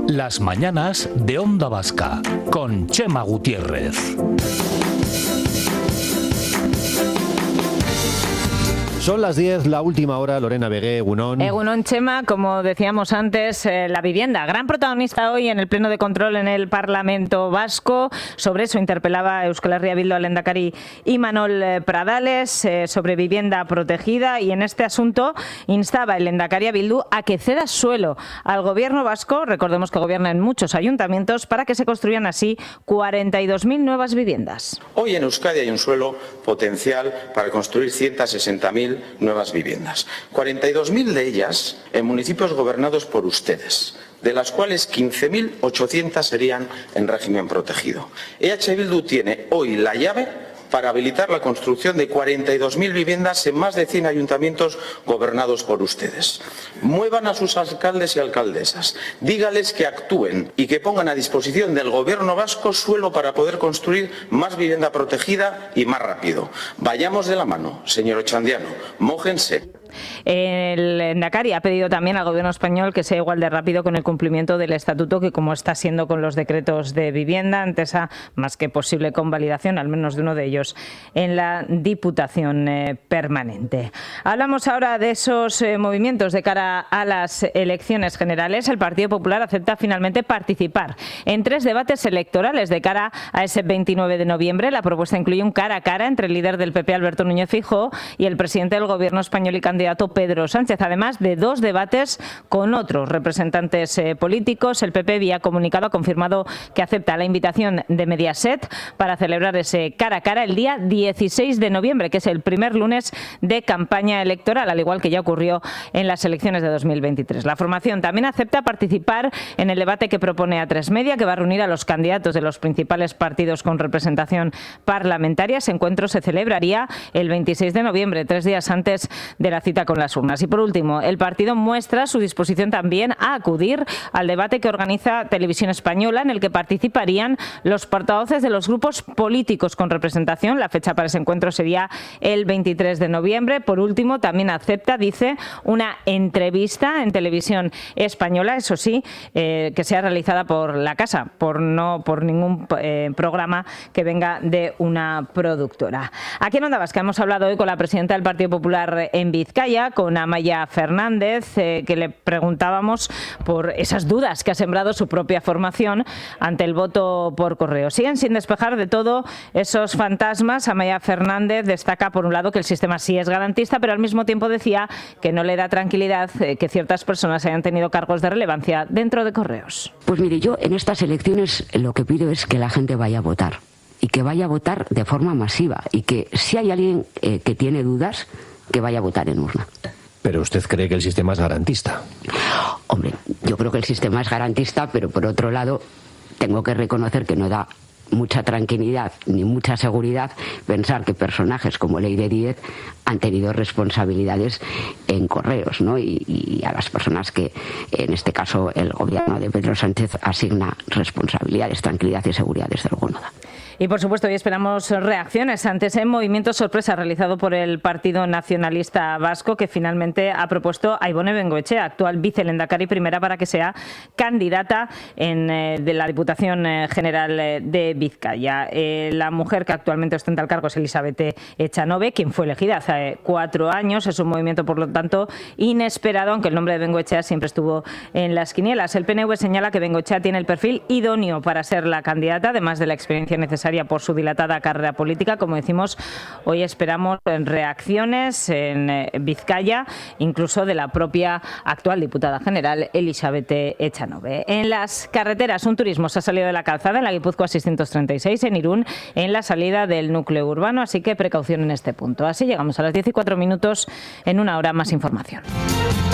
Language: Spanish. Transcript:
Las mañanas de Onda Vasca, con Chema Gutiérrez. Son las 10, la última hora. Lorena Vegué, Egunon. Egunon, Chema, como decíamos antes, la vivienda, gran protagonista hoy en el pleno de control en el Parlamento Vasco. Sobre eso interpelaba Euskal Herria Bildu al lehendakari Imanol Pradales, sobre vivienda protegida, y en este asunto instaba el lehendakari a Bildu a que ceda suelo al gobierno vasco, recordemos que gobierna en muchos ayuntamientos, para que se construyan así 42.000 nuevas viviendas. Hoy en Euskadi hay un suelo potencial para construir 160.000 nuevas viviendas, 42.000 de ellas en municipios gobernados por ustedes, de las cuales 15.800 serían en régimen protegido. EH Bildu tiene hoy la llave para habilitar la construcción de 42.000 viviendas en más de 100 ayuntamientos gobernados por ustedes. Muevan a sus alcaldes y alcaldesas, dígales que actúen y que pongan a disposición del gobierno vasco suelo para poder construir más vivienda protegida y más rápido. Vayamos de la mano, señor Ochandiano, mójense. El lehendakari ha pedido también al gobierno español que sea igual de rápido con el cumplimiento del estatuto que como está siendo con los decretos de vivienda, ante esa más que posible convalidación, al menos de uno de ellos, en la Diputación permanente. Hablamos ahora de esos movimientos de cara a las elecciones generales. El Partido Popular acepta finalmente participar en 3 debates electorales de cara a ese 29 de noviembre. La propuesta incluye un cara a cara entre el líder del PP, Alberto Núñez Feijóo, y el presidente del gobierno español y candidato Pedro Sánchez, además de 2 debates con otros representantes políticos. El PP, vía comunicado, ha confirmado que acepta la invitación de Mediaset para celebrar ese cara a cara el día 16 de noviembre, que es el primer lunes de campaña electoral, al igual que ya ocurrió en las elecciones de 2023. La formación también acepta participar en el debate que propone A3 Media, que va a reunir a los candidatos de los principales partidos con representación parlamentaria. Ese encuentro se celebraría el 26 de noviembre, 3 días antes de la cita con las urnas. Y por último, el partido muestra su disposición también a acudir al debate que organiza Televisión Española, en el que participarían los portavoces de los grupos políticos con representación. La fecha para ese encuentro sería el 23 de noviembre. Por último, también acepta, dice, una entrevista en Televisión Española, eso sí, que sea realizada por la casa, no por ningún programa que venga de una productora. Aquí en Onda Vasca hemos hablado hoy con la presidenta del Partido Popular en Vizcaya, con Amaia Fernández, que le preguntábamos por esas dudas que ha sembrado su propia formación ante el voto por correo. Siguen sin despejar de todo esos fantasmas. Amaia Fernández destaca, por un lado, que el sistema sí es garantista, pero al mismo tiempo decía que no le da tranquilidad que ciertas personas hayan tenido cargos de relevancia dentro de Correos. Pues mire, yo en estas elecciones lo que pido es que la gente vaya a votar, y que vaya a votar de forma masiva, y que si hay alguien que tiene dudas, que vaya a votar en urna. ¿Pero usted cree que el sistema es garantista? Hombre, yo creo que el sistema es garantista, pero por otro lado tengo que reconocer que no da mucha tranquilidad ni mucha seguridad pensar que personajes como Leire Díez han tenido responsabilidades en Correos, ¿no? Y a las personas que, en este caso, el gobierno de Pedro Sánchez asigna responsabilidades, tranquilidad y seguridad, desde luego no da. Y por supuesto, hoy esperamos reacciones ante ese movimiento sorpresa realizado por el Partido Nacionalista Vasco, que finalmente ha propuesto a Ibone Bengoechea, actual vicelehendakari primera, para que sea candidata de la Diputación General de Vizcaya. La mujer que actualmente ostenta el cargo es Elisabeth Echanove, quien fue elegida hace 4 años. Es un movimiento, por lo tanto, inesperado, aunque el nombre de Bengoechea siempre estuvo en las quinielas. El PNV señala que Bengoechea tiene el perfil idóneo para ser la candidata, además de la experiencia necesaria por su dilatada carrera política. Como decimos, hoy esperamos reacciones en Vizcaya, incluso de la propia actual diputada general, Elisabeth Echanove. En las carreteras, un turismo se ha salido de la calzada en la Guipúzcoa 636, en Irún, en la salida del núcleo urbano, así que precaución en este punto. Así llegamos a las 10:04. En una hora más información.